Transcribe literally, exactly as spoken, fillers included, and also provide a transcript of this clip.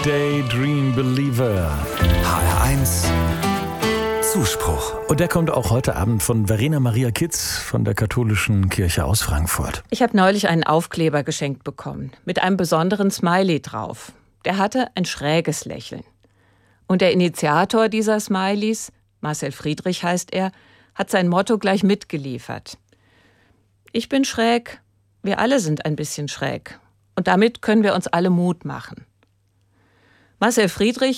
Daydream Believer. H R eins Zuspruch. Und der kommt auch heute Abend von Verena Maria Kitz von der Katholischen Kirche aus Frankfurt. Ich habe neulich einen Aufkleber geschenkt bekommen, mit einem besonderen Smiley drauf. Der hatte ein schräges Lächeln. Und der Initiator dieser Smileys, Marcel Friedrich heißt er, hat sein Motto gleich mitgeliefert. Ich bin schräg, wir alle sind ein bisschen schräg. Und damit können wir uns alle Mut machen. Marcel Friedrich